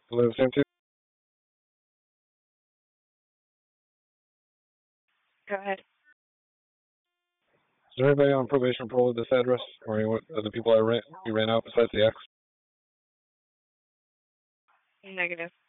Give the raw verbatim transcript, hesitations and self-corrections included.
Hello, same two. Is Go ahead. there anybody on probation parole at this address, or any of the people I ran you ran out besides the ex? Negative.